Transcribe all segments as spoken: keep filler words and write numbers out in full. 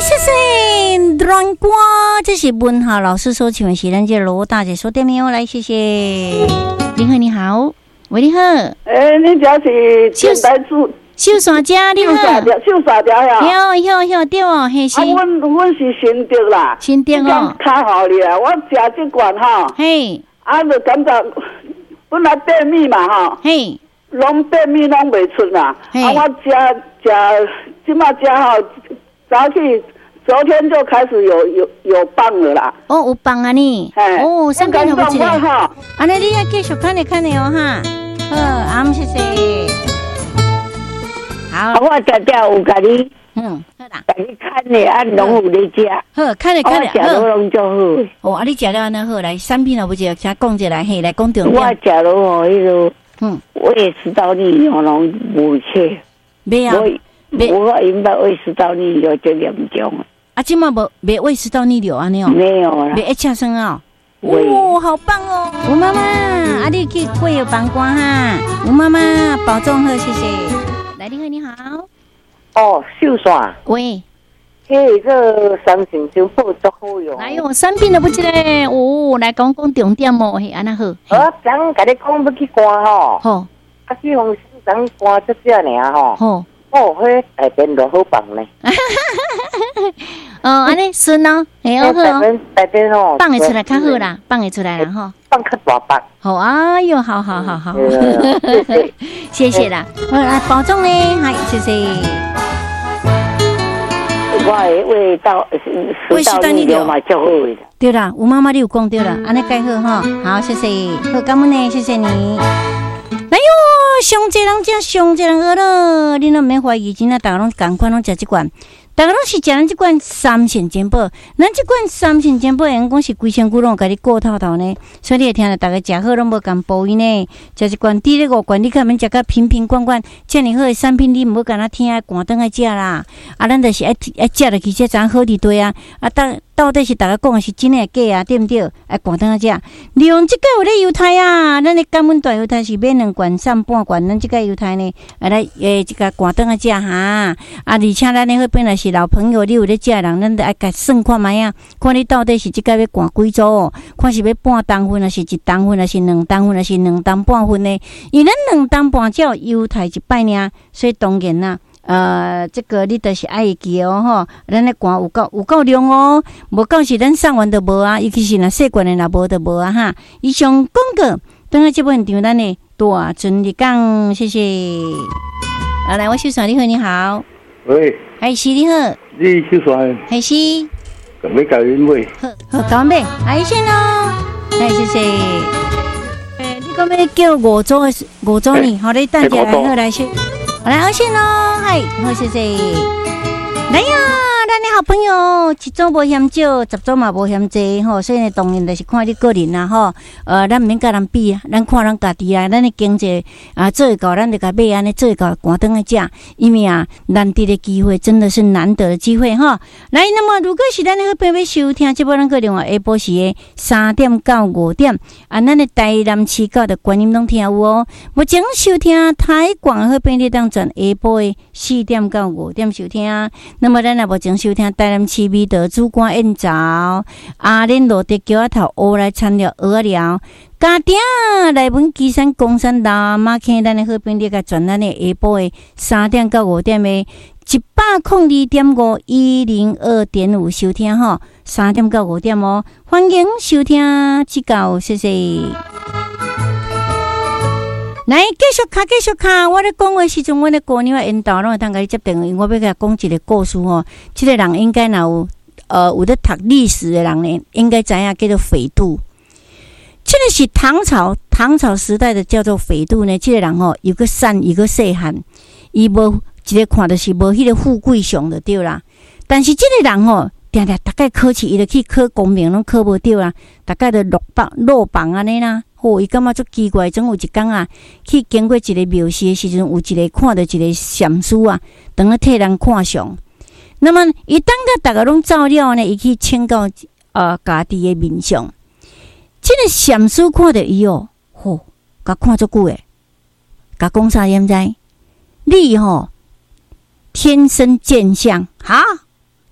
谢谢软瓜，这是文豪老师所请的是咱这罗大姐说对没有？来，谢谢。你好，你好，喂，你好。 诶、欸，你这是电台主。 秀山家，你好。秀山条，秀山条呀。 有有有对哦，嘿是。 啊，阮阮是新竹啦。 新竹哦。 较好哩啦，我食这罐吼。嘿。啊，就感觉本来便秘嘛吼。嘿。拢便秘拢袂出啦。嘿。啊，我食食，即马食吼，早起昨天就开始有有有棒了啦。 哦，有棒啊你。嘿。哦，三天好不起来。哈。安尼你要继续看咧看咧哦哈。好，阿姆谢谢。好， 我常常有甲你，嗯，好啦，甲你看咧，啊，拢有咧食， 好，看咧看咧， 我食了拢就好。 哦，啊，你食了安尼好，来产品了不食，先讲一来，嘿，来讲重点。 我食了哦，迄个，嗯，胃食道逆流拢无切， 没啊， 我我因为胃食道逆流最严重。 啊，今嘛无没胃食道逆流安尼哦？ 没有啦， 没一切生啊。哦，好棒哦！吴妈妈，啊，你去贵有帮关哈，吴妈妈保重好，谢谢。来，你好，你好。 哦，秀山。 喂。 嘿，这三星酒铺足好用。 哎呦，产品都不知嘞，哦，来讲讲重点哦，嘿，安那好。 我昨甲你讲要去关吼。 好。 啊，去红昨关这只尔吼。 好。 哦，迄内边就好放呢。 哦，安尼顺哦，哎好好。 内边吼， 放会出来较好啦，放会出来啦吼。 放较大放。 好，哎呦，好好好好。谢谢啦，我来保重呢，嗨，谢谢。 我的胃道食道逆流嘛，就好的。 对啦，吴妈妈你有讲对了，安尼改好哈。好，谢谢，好，感恩呢，谢谢你。哎呦，上济人食，上济人饿了，你都免怀疑，真正大家拢共款拢食这罐。大家拢是食咱这罐三线煎宝，咱这罐三线煎宝，人讲是规身躯拢甲你顾透透呢，所以你会听到大家食好拢无共补伊呢。食一罐滴咧五罐，你看免食甲瓶瓶罐罐，遮尔好的产品，你毋好干那听啊，赶灯来食啦。啊，咱就是爱爱食落去，这咱好伫对啊。啊，到到底是大家讲的是真诶假啊？对毋对？爱赶灯来食。利用这个有咧犹太啊，咱的甘温大犹太是免两罐上半罐，咱这个犹太呢，啊来诶，这个赶灯来食哈。啊，而且咱呢，迄边若是老朋友，你有咧食人，咱得爱甲算看卖啊，看你到底是即个要赶几组哦，看是要半当份，还是一当份，还是两当份，还是两当半份呢？因咱两当半只有犹太一摆尔，所以当然啦，呃，这个你著是爱会记哦吼，咱咧赶有够有够量哦，无够是咱送完就无啊，尤其是若细罐的若无就无啊哈。以上广告，等下这部现场咱的大尊日讲，谢谢。啊，来，我秀爽，你好，你好。 喂， 海是你好， 你秀爽， 海是， 咁要教阮买， 好，好，搞咩？海鲜咯，来，谢谢。诶，你讲要叫五组的五组呢？好，你等下来好来先，好来海鲜咯，嗨，好，谢谢。来呀，咱的好朋友，一组无嫌少，十组嘛无嫌济吼，所以呢，当然就是看你个人啦吼。呃，咱毋免甲人比啊，咱看咱家己啊，咱的经济啊，做会到，咱就甲买安尼做会到，赶灯来食。因为啊，难得的机会真的是难得的机会哈。来，那么如果是咱的朋友要收听，这波咱个另外下晡时的三点到五点，啊，咱的台南市教的观音拢听有哦。目前收听台广好便利当转下晡的四点到五点收听。那么咱也目前收听台南市美德主管宴早阿莲罗的桥头乌来参了鹅寮家庭来文基山公山大马坑咱的好便利甲转咱的下晡的三点到五点的一百零二点五一零二点五收听吼，三点到五点哦，欢迎收听指教，谢谢。来，继续卡，继续卡。我咧讲话时阵，我咧姑娘引导，拢会通甲你接电话。我要甲讲一个故事吼。这个人应该若有呃有咧读历史的人呢，应该知影叫做匪度。这个是唐朝唐朝时代的叫做匪度呢。这个人吼有个善，有个细汉，伊无一个看就是无迄个富贵相就对啦。但是这个人吼，定定大概考试，伊就去考功名，拢考无对啦，大概就落榜落榜安尼啦。吼，伊感觉足奇怪，总有一天啊，去经过一个庙寺的时阵，有一个看到一个禅师啊，当咧替人看相。那么，伊当甲大家拢照了呢，伊去请教呃家己的面相。这个禅师看到伊哦，吼，甲看足久诶，甲讲啥验知？你吼天生见相，哈，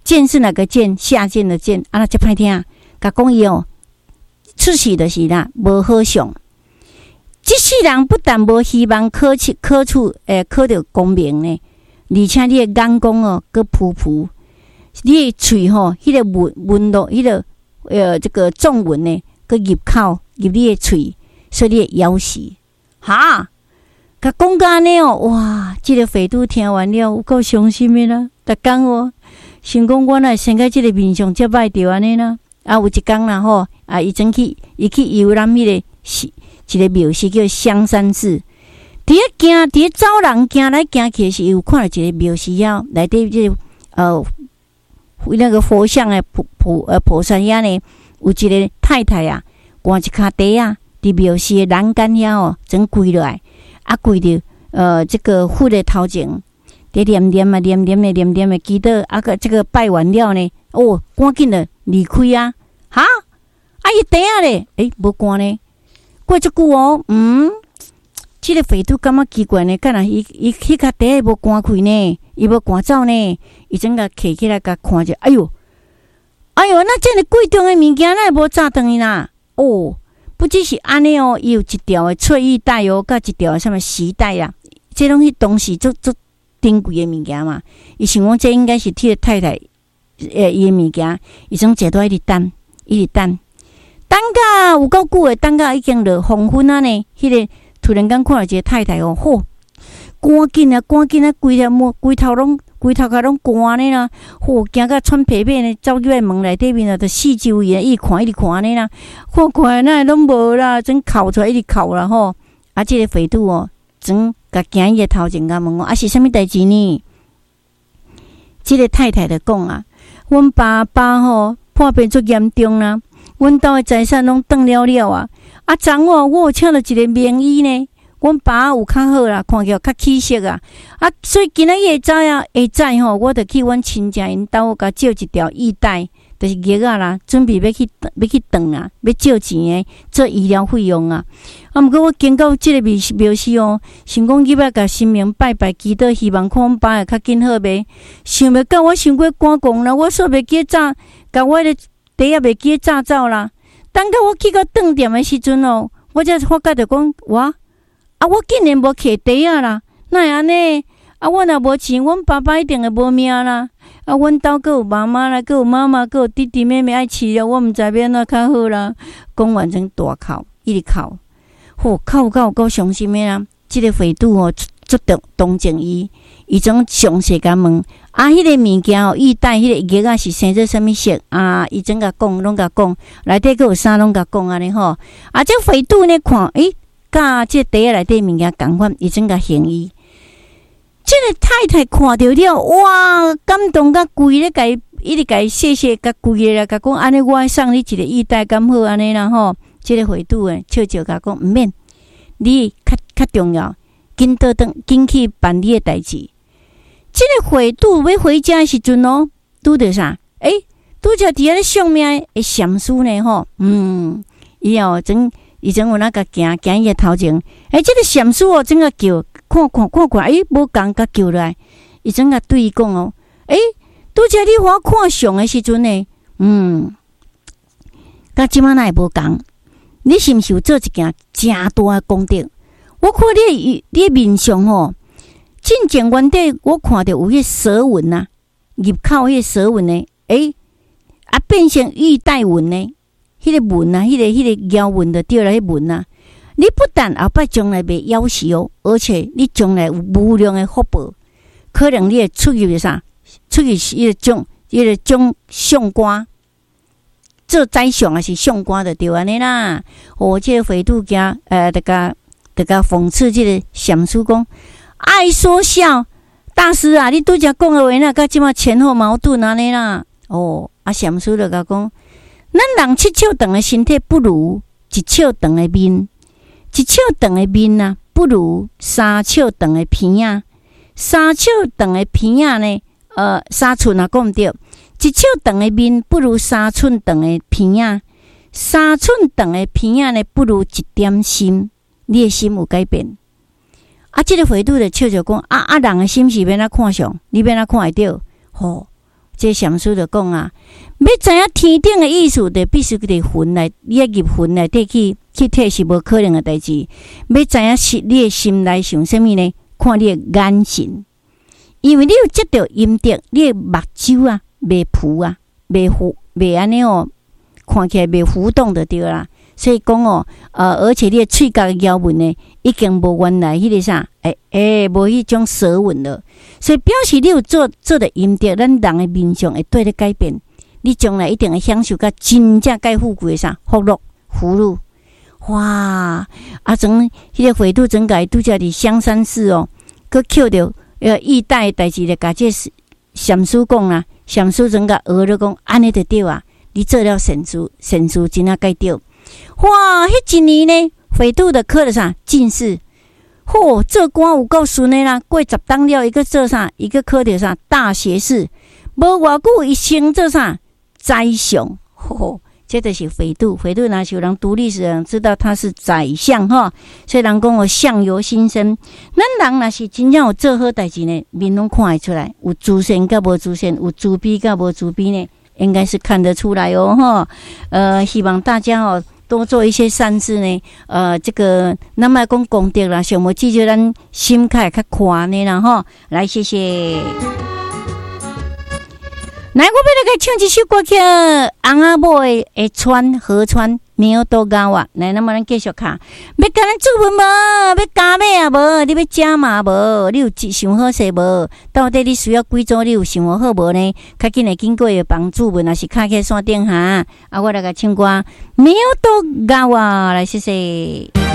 剑是哪个剑？下剑的剑，啊，那就歹听。甲讲伊哦，出世就是啦，无好相。这世人不但无希望考取考处，诶，考到功名呢，而且你的眼光哦，搁浮浮，你的嘴吼，迄、那个纹纹路，迄、那个呃，这个皱纹呢，搁入口入你的嘴，所以你会咬死。哈，甲讲甲安尼哦，哇，这个肥度听完了，有够伤心的啦。逐工哦，想讲我若生个这个面相遮歹着安尼啦。啊，有一工啦吼，啊，伊真去，伊去游览迄个是一个庙是叫香山寺。伫咧行，伫咧走人行来行去是有看到一个庙是了，内底即个呃那个佛像诶菩菩呃菩萨遐呢，有一个太太啊，挂一骹地啊，伫庙是诶栏杆遐哦，整跪落来，啊跪着呃这个佛诶头前，伫念念啊念念诶念念诶祈祷，啊个这个拜完了呢，哦，赶紧的离开啊！哈，啊伊地啊咧，诶，无关呢。过足久哦，嗯，即、這个肥猪感觉奇怪呢，敢若伊伊迄骹地无关开呢，伊无赶走呢，伊整个摕起来甲看者，哎哟，哎哟，那这个贵重的物件，那无炸断啦。哦，不只是安尼哦，伊有一条的翠玉带哦，甲一条的什么丝带啊，这拢迄东西足足珍贵的物件嘛。伊想讲这应该是替个太太。诶，伊诶物件，伊种坐在一直等，一直等，等甲有够久诶，等甲已经落黄昏啊呢。迄、那个突然间看到一个太太哦，吼，赶紧啊，赶紧啊，规条毛，规头拢，规头壳拢干呢啦，吼，惊甲喘皮皮呢，走入来门内底面啊，就四周围一直看，一直看呢啦，看看那拢无啦，真哭出来，一直哭啦吼。啊，即、这个肥猪哦，真甲行伊诶头前甲问我，啊是啥物代志呢？即、這个太太就讲啊。阮爸爸吼破病足严重啦，阮兜诶财产拢断了了啊！啊，昨哦，我有请了一个名医呢，阮爸有较好啦，看起来较气色啊！啊，所以今仔日下早啊，下早吼，我着去阮亲戚因兜甲借一条玉带，就是玉啊啦，准备要去要去断啊，要借钱诶，做医疗费用啊！啊，毋过我经过即个庙庙寺哦，想讲入来甲神明拜拜祈祷，希望看阮爸会较紧好袂？想袂到我想过赶工啦，我煞袂记炸，甲我的地也袂记炸走啦。等到我去到饭店的时阵哦，我才发觉着讲，哇！啊，我竟然无摕地啊啦，哪会安尼？啊，我若无钱，阮爸爸一定会无命啦。啊，阮兜阁有妈妈啦，阁有妈妈，阁有弟弟妹妹爱饲了，我毋知要安怎较好啦。讲完整大哭，一直哭。吼，哭到有够伤心的啦！即、這个肥猪哦，足动同情伊，伊种详细甲问啊，迄、那个物件哦，玉带迄个玉啊是生做啥物色啊？伊整甲讲，拢甲讲，内底阁有啥拢甲讲安尼吼。啊，这肥猪呢看，诶，甲即个地内底物件共款，伊整甲行伊。即、這个太太看着了，哇，感动甲跪咧，甲伊一直甲伊谢谢，甲跪咧，甲讲安尼，我爱送你一个玉带，敢好安尼啦吼。即个回拄诶，笑笑甲讲毋免，你较较重要，紧倒转，紧去办你诶代志。即个回拄要回家诶时阵哦，拄着啥？诶、欸，拄着伫咧上面诶禅师呢吼，嗯，伊哦真，伊真有那个行行伊诶头前，诶、欸，即、這个禅师哦，真个叫看看看看，诶、欸，无共甲叫落来，伊真个对伊讲哦，诶、欸，拄着你互我看相诶时阵呢，嗯，甲即摆哪会无共？你是毋是有做一件真大诶功德？我看你你诶面相吼，进前原底我看到有迄蛇纹啊，入口迄蛇纹呢，诶、欸，啊变成玉带纹呢，迄、那个纹啊，迄、那个迄、那个腰纹就对了，迄纹啊。你不但后摆将来袂夭寿哦，而且你将来有无量诶福报，可能你会出去啥？出去迄个种迄个种相官。做宰相还是相官的对安尼啦。哦，这个肥猪家，呃，这个这个讽刺这个禅师讲，爱说笑，大师啊，你拄则讲的话，那甲即马前后矛盾安尼啦。哦，啊，禅师就甲讲，咱人七尺长的身体不如一尺长的面，一尺长的面啊，不如三尺长的鼻啊，三尺长的鼻啊呢，呃，三寸啊，讲毋对。一尺长的面不如三寸长的鼻啊，三寸长的鼻啊呢不如一点心。你的心有改变，啊，这个回拄的笑笑讲，啊啊，人的心是要哪看相，你要哪看会到？吼、哦， 这禅师就讲啊，要知影天顶的意思，就必须伫魂内，你要入魂内底去去体是无可能的代志。要知影是你的心内想什么呢？看你的眼神，因为你有接到阴德，你的目睭啊，袂浮啊，袂浮，袂安尼哦，看起来袂浮动就对啦。所以讲哦，呃，而且你的喙角咬纹呢，已经无原来迄个啥，诶、欸、诶，无、欸、迄种舌纹了。所以表示你有做做的阴德，咱人的面相会对你改变。你将来一定会享受到真正介富贵的啥福禄福禄。哇！啊，从迄个回度整改拄则伫香山寺哦，佮捡着呃义代代志咧，甲这禅师讲啦，禅师整甲学了讲，安尼就对啊！你做了善事，善事真啊该对。哇！迄一年呢，回度的考了啥进士，嚯、哦，做官有够顺的啦！过十当了，一个做啥，一个考着啥大学士，无偌久一升做啥宰相，嚯、哦，这就是回度。回度若是有人读历史的人知道他是宰相哈，所以人讲我相由心生。咱人若是真正有做好代志呢，面拢看会出来，有自信甲无自信，有自卑甲无自卑呢，应该是看得出来哦哈。呃，希望大家哦。多做一些善事呢，呃，这个咱莫讲功德啦，上无至少咱心态较宽呢啦吼。来，谢谢。来，我要来给唱一首歌曲，翁仔某的会川河川苗都高啊。来，那么咱继续看，要甲咱做饭无？要加买啊无？你要食嘛无？你有想好势无？到底你需要几组？你有想好无呢？较紧的经过的帮助文，还是卡起山顶下啊？我来甲唱歌，苗都高啊，来谢谢。